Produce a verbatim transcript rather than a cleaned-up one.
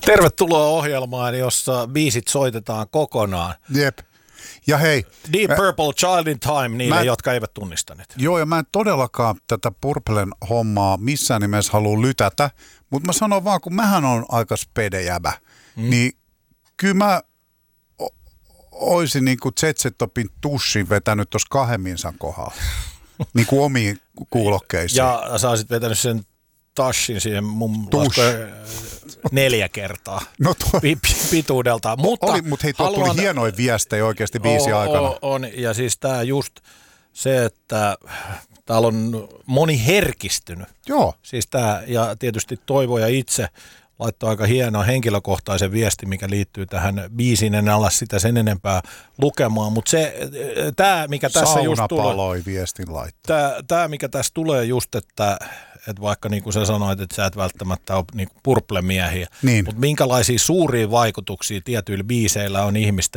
Tervetuloa ohjelmaan, jossa biisit soitetaan kokonaan. Jep. Ja hei. Deep mä, Purple, Child in Time, niille, mä, jotka eivät tunnistaneet. Joo, ja mä en todellakaan tätä Purplen hommaa missään nimessä halua lytätä, mutta mä sanon vaan, kun mähän on aika spedejäbä, mm. niin kyllä mä o- oisin niin kuin Zetsetopin tussin vetänyt tuossa kahemminsan kohdalla, niin kuin omiin kuulokkeisiin. Ja sä olisit vetänyt sen tashin siihen mun lasko, neljä kertaa no toi, pituudeltaan. Mutta oli, mutta hei, tuolta haluan, tuli hienoja viestejä oikeasti biisi aikana. On, on, ja siis tää just se, että täällä on moni herkistynyt. Joo. Siis tää, ja tietysti Toivoja itse laittoi aika hienoa henkilökohtaisen viesti, mikä liittyy tähän biisiin, en ala sitä sen enempää lukemaan, mutta se, tämä mikä tässä Sauna just tulee, paloi viestin laittaa. Tämä, tämä mikä tässä tulee just, että, että vaikka niin kuin sä sanoit, että sä et välttämättä ole niin Purple-miehiä, niin. mutta minkälaisia suuria vaikutuksia tietyillä biiseillä on ihmisten